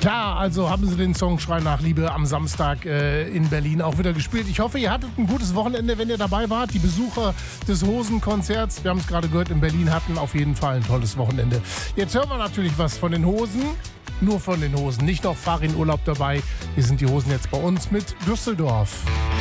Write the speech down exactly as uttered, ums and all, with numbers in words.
Da, also haben sie den Song Schrei nach Liebe am Samstag äh, in Berlin auch wieder gespielt. Ich hoffe, ihr hattet ein gutes Wochenende, wenn ihr dabei wart. Die Besucher des Hosen-Konzerts, wir haben es gerade gehört, in Berlin hatten auf jeden Fall ein tolles Wochenende. Jetzt hören wir natürlich was von den Hosen. Nur von den Hosen, nicht noch Farin Urlaub dabei. Hier sind die Hosen jetzt bei uns mit Düsseldorf.